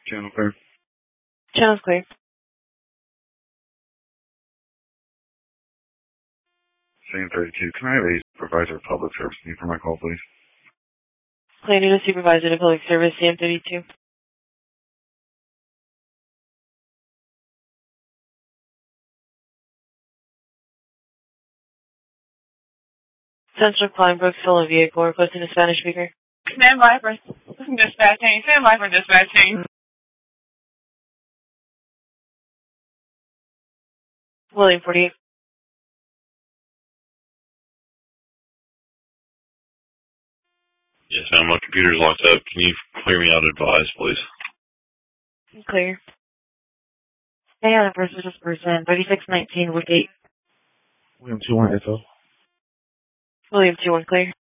Channel clear. Channel's clear. Same 32. Can I have a supervisor of public service need for my call, please? Planning to supervisor to public service, CM32. Central Kleinbrook, stolen vehicle, requesting a Spanish speaker. Stand by for dispatching. Stand by for dispatching. William 48. Yes, ma'am. My computer's locked up. Can you clear me out advise, please? Clear. Stay on the first person, 3619 Woodgate. William 21 Echo. William 21 clear.